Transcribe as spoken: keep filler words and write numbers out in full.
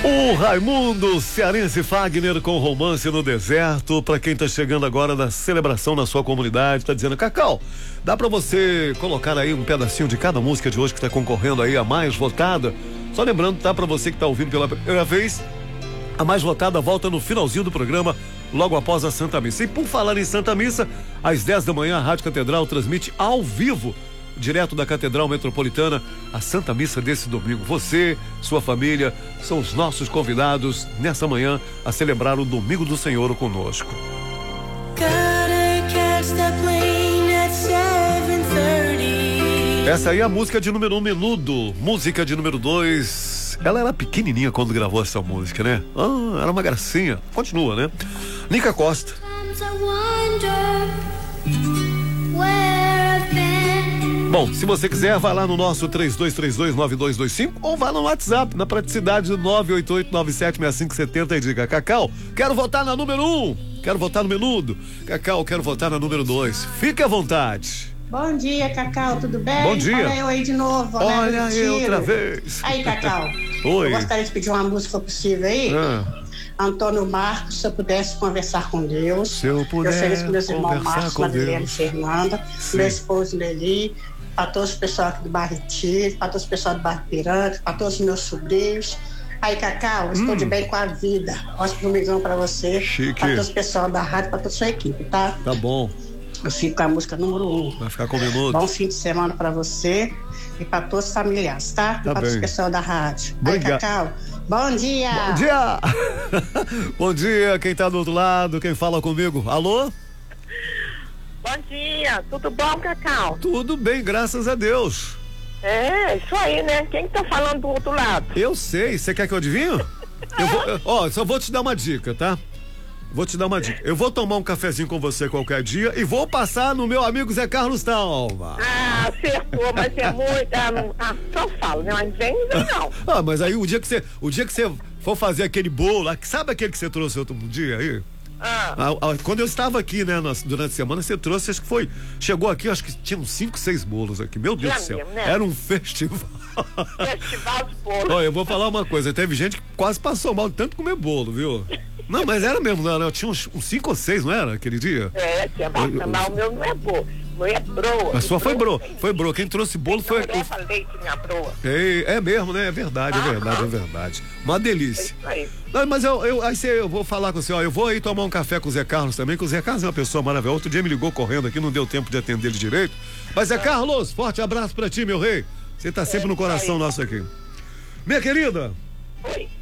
O Raimundo Cearense Fagner com Romance no Deserto. Pra quem tá chegando agora na celebração na sua comunidade, tá dizendo: Cacau, dá pra você colocar aí um pedacinho de cada música de hoje que tá concorrendo aí a mais votada? Só lembrando, tá, pra você que tá ouvindo pela primeira vez, a mais votada volta no finalzinho do programa, logo após a Santa Missa. E por falar em Santa Missa, às dez da manhã a Rádio Catedral transmite ao vivo, direto da Catedral Metropolitana, a Santa Missa desse domingo. Você, sua família, são os nossos convidados nessa manhã a celebrar o Domingo do Senhor conosco. Essa aí é a música de número um, Menudo. Música de número dois. Ela era pequenininha quando gravou essa música, né? Ah, era uma gracinha. Continua, né? Nica Costa. Bom, se você quiser, vai lá no nosso três dois três dois nove dois dois cinco ou vá no WhatsApp, na praticidade do nove oito oito nove sete seis cinco sete zero e diga: Cacau, quero votar na número um, quero votar no Menudo. Cacau, quero votar na número dois. Fique à vontade. Bom dia, Cacau, tudo bem? Bom dia. Olha eu aí de novo. Olha né, eu outra vez. Aí, Cacau. Oi. Eu gostaria de pedir uma música, se for possível aí. Ah. Antônio Marcos, se eu pudesse conversar com Deus. Se eu puder Eu feliz com meus irmãos Marcos, Madeleine e Fernanda, Sim. meu esposo Leli, para todos os pessoal aqui do bairro Tiro, para todos os pessoal do bairro Piranga, para todos os meus sobrinhos. Aí, Cacau, eu estou Hum. de bem com a vida. Ótimo domingão para você, Chique. para todos os pessoal da rádio, para toda a sua equipe, tá? Tá bom. Eu fico com a música número um. Vai ficar com o Menudo. Bom fim de semana pra você e pra todos os familiares, tá? Tá e pra bem. todos os pessoal da rádio. Obrigado. Aí, Cacau, bom dia! Bom dia! Bom dia, quem tá do outro lado, quem fala comigo? Alô? Bom dia, tudo bom, Cacau? Tudo bem, graças a Deus. É, isso aí, né? Quem tá falando do outro lado? Eu sei, você quer que eu adivinhe? Eu vou, eu- ó, só vou te dar uma dica, tá? Vou te dar uma dica. Eu vou tomar um cafezinho com você qualquer dia e vou passar no meu amigo Zé Carlos Talva. Ah, acertou, mas é muito. Ah, não- ah, só falo, né? Mas vem, vem não. Ah, mas aí o dia que você, o dia que você for fazer aquele bolo, lá, sabe aquele que você trouxe outro dia aí? Ah, Ah, ah, quando eu estava aqui, né, nas- durante a semana, você trouxe, acho que foi, chegou aqui, acho que tinha uns cinco, seis bolos aqui, meu Deus É do céu, mesmo, né? era um festival. festival de bolo. Olha, eu vou falar uma coisa, teve gente que quase passou mal de tanto comer bolo, viu? Não, mas era mesmo, não, não, tinha uns, uns cinco ou seis, não era, aquele dia? É, tinha bastante, mas o meu não é bolo. O meu é broa. A sua foi bro, tem- foi bro, quem trouxe bolo foi... Não leva leite, minha broa. É, é mesmo, né, é verdade, é Aham. verdade, é verdade, uma É delícia. isso aí. Não, mas eu, eu, aí cê, eu vou falar com você, ó, eu vou aí tomar um café com o Zé Carlos também, que o Zé Carlos é uma pessoa maravilhosa. Outro dia me ligou correndo aqui, não deu tempo de atender ele direito. Mas Zé Carlos, forte abraço pra ti, meu rei. Você tá sempre no coração nosso aqui. Minha querida, Oi.